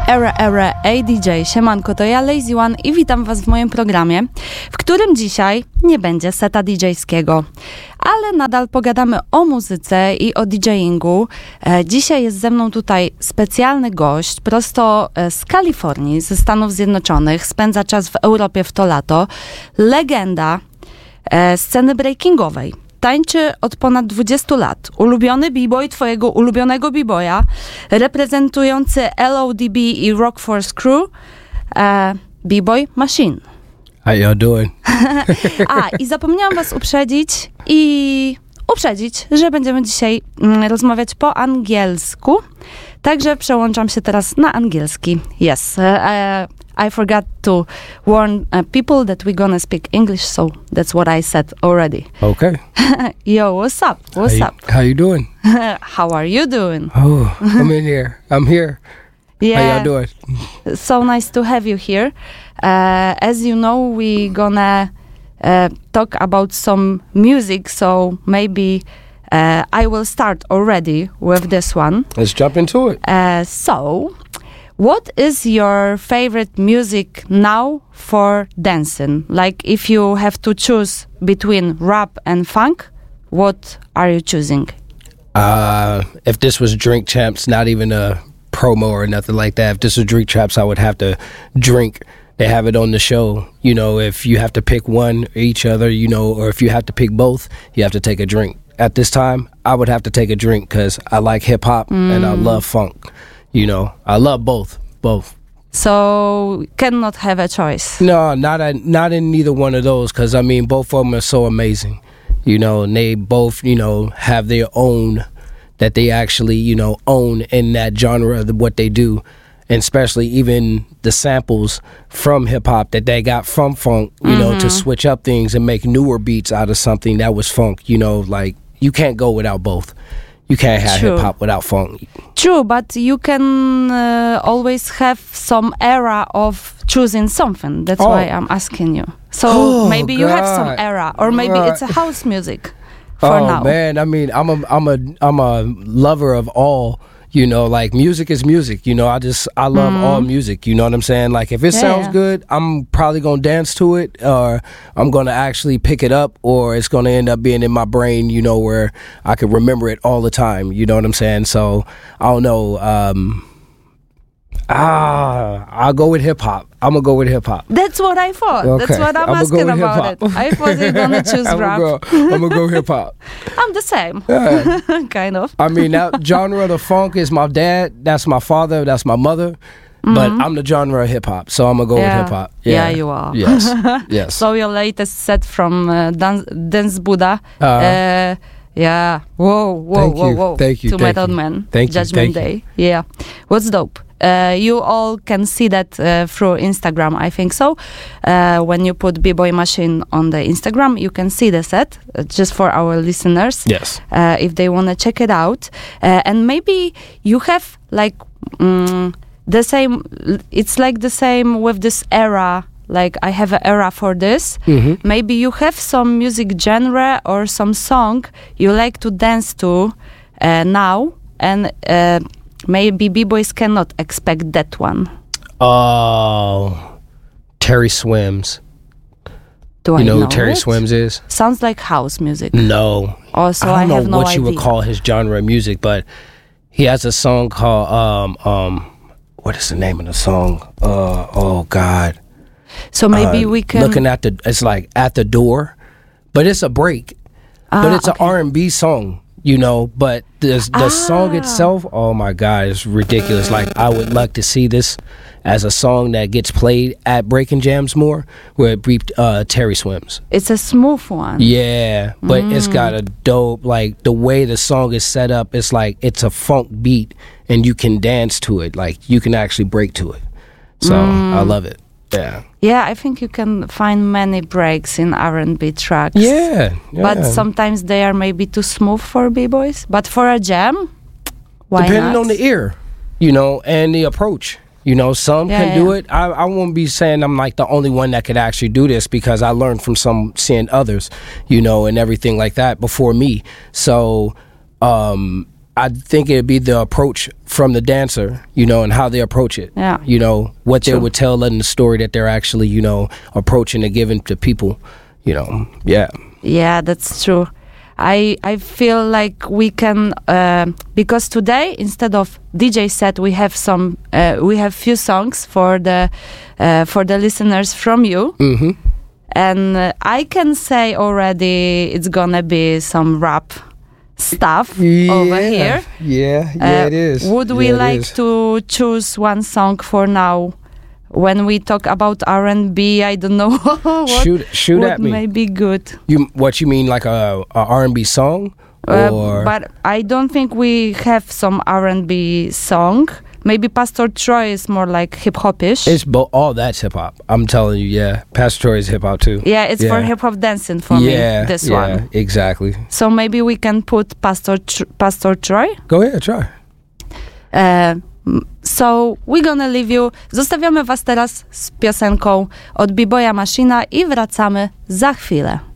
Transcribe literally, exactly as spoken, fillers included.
Era Era A D J. Siemanko, to ja Lazy One i witam was w moim programie, w którym dzisiaj nie będzie seta didżejskiego, ale nadal pogadamy o muzyce i o DJingu. E, dzisiaj jest ze mną tutaj specjalny gość, prosto z Kalifornii, ze Stanów Zjednoczonych, spędza czas w Europie w to lato, legenda e, sceny breakingowej. Tańczy od ponad dwudziestu lat. Ulubiony b-boy twojego ulubionego b-boya, reprezentujący L O D B i Rock Force Crew, e, b-boy Machine. How y'all doing? A, i zapomniałam was uprzedzić i uprzedzić, że będziemy dzisiaj mm, rozmawiać po angielsku. Także przełączam się teraz na angielski. Yes, uh, I forgot to warn uh, people that we're gonna speak English, so that's what I said already. Okay. Yo, what's up? What's how up? You, how you doing? How are you doing? Oh, I'm in here. I'm here. Yeah. How y'all doing? So nice to have you here. Uh, as you know, we're gonna uh, talk about some music, so maybe uh, I will start already with this one. Let's jump into it. Uh, so, what is your favorite music now for dancing? Like, if you have to choose between rap and funk, what are you choosing? Uh, if this was Drink Champs, not even a promo or nothing like that. If this was Drink Champs, I would have to drink. They have it on the show. You know, if you have to pick one or each other, you know, or if you have to pick both, you have to take a drink. At this time, I would have to take a drink because I like hip hop mm. and I love funk. You know, I love both, both. So cannot have a choice. No, not a, not in neither one of those, because I mean both of them are so amazing. You know, and they both, you know, have their own that they actually, you know, own in that genre of what they do, and especially even the samples from hip hop that they got from funk. You mm-hmm. know, to switch up things and make newer beats out of something that was funk. You know, like you can't go without both. You can't have hip hop without funk. True, but you can uh, always have some era of choosing something. That's oh. why I'm asking you. So oh, maybe God. you have some era, or maybe God. it's a house music for oh, now. Oh man, I mean, I'm a, I'm a, I'm a lover of all. You know, like music is music. You know, I just I love mm. all music. You know what I'm saying? Like if it yeah, sounds yeah. good, I'm probably gonna dance to it, or I'm gonna actually pick it up, or it's gonna end up being in my brain. You know, where I can remember it all the time. You know what I'm saying? So I don't know. Um, ah, I'll go with hip hop. I'm gonna go with hip hop. That's what I thought. Okay. That's what I'm, I'm asking go about it. I thought you're gonna choose I'm rap. Gonna go, I'm gonna go hip hop. I'm the same. Yeah. Kind of. I mean, that genre of the funk is my dad. That's my father. That's my mother. Mm-hmm. But I'm the genre of hip hop, so I'm gonna go yeah. with hip hop. Yeah. yeah, you are. Yes, yes. So your latest set from uh, Dance, Dance Buddha. Uh, uh, yeah. Whoa, whoa, thank whoa, you. whoa. Thank you. To thank Method you. Man. Thank Judgment you. Day. Thank you. Yeah. What's dope? Uh, you all can see that uh, through Instagram, I think so. Uh, when you put B-Boy Machine on the Instagram, you can see the set, uh, just for our listeners. Yes. Uh, if they want to check it out. Uh, and maybe you have like um, the same, it's like the same with this era. Like I have an era for this. Mm-hmm. Maybe you have some music genre or some song you like to dance to uh, now, and uh, maybe b-boys cannot expect that one. Oh, Terry Swims. Do you I know, know who Terry it? Swims is? Sounds like house music. No. Also, I don't I know have no what idea. you would call his genre of music, but he has a song called um um what is the name of the song? Uh oh God. So maybe uh, we can looking at the it's like At the Door, but it's a break. Ah, but it's okay. an R and B song. You know, but the the ah. song itself, oh my God, it's ridiculous. Like I would like to see this as a song that gets played at Breaking Jams more, where it beeped uh, Terry Swims. It's a smooth one. Yeah, but mm. it's got a dope, like the way the song is set up, it's like it's a funk beat and you can dance to it. Like you can actually break to it. So mm. I love it. Yeah. Yeah, I think you can find many breaks in R and B tracks. Yeah, yeah. But sometimes they are maybe too smooth for b-boys. But for a jam, why Depending not? on the ear, you know, and the approach. You know, some yeah, can yeah. do it. I, I won't be saying I'm like the only one that could actually do this, because I learned from some seeing others, you know, and everything like that before me. So, um, I think it'd be the approach from the dancer, you know, and how they approach it. Yeah. You know, what they True. would tell and the story that they're actually, you know, approaching and giving to people, you know. Yeah. Yeah, that's true. I I feel like we can uh, because today instead of D J set we have some uh, we have few songs for the uh, for the listeners from you, Mm-hmm. and uh, I can say already it's gonna be some rap stuff over here. Yeah, yeah, Uh, it is. Would we Yeah, it like is. to choose one song for now? When we talk about R and B, I don't know what shoot shoot would at me. may be good. You what you mean like a, a R and B song? Uh, Or but I don't think we have some R and B song. Maybe Pastor Troy is more like hip hop-ish. it's bo- all that's hip hop. I'm telling you, yeah. Pastor Troy is hip hop too. yeah, it's for yeah. hip hop dancing for yeah, me. This yeah, one. exactly. So maybe we can put Pastor Tr- Pastor Troy. Go ahead, try. Uh, m- so we're gonna leave you. Zostawiamy was teraz z piosenką od B-Boya Machina i wracamy za chwilę.